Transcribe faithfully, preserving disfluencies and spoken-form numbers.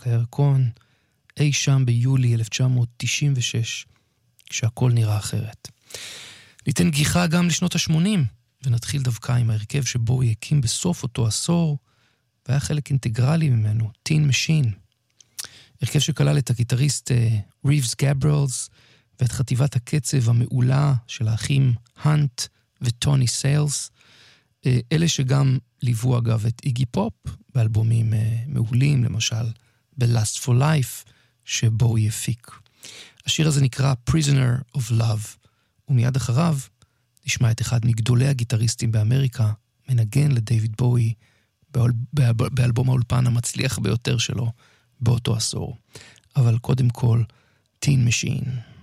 הירקון, אי שם ביולי אלף תשע מאות תשעים ושש, כשהכל נראה אחרת. ניתן גיחה גם לשנות ה-שמונים, ונתחיל דווקא עם ההרכב שבו הוא הקים בסוף אותו עשור, והיה חלק אינטגרלי ממנו, טין משין. הרכב שכלל את הגיטריסט ריבס גברלס, ואת חטיבת הקצב המעולה של האחים הנט וטוני סיילס, אלה שגם ליוו אגב את איגי פופ, באלבומים מעולים, למשל ב-Last for Life, שבו הוא יפיק. השיר הזה נקרא Prisoner of Love, ומיד אחריו נשמע את אחד מגדולי הגיטריסטים באמריקה, מנגן לדייוויד בואי, באלבום האולפן המצליח ביותר שלו באותו עשור. אבל קודם כל, טין משין.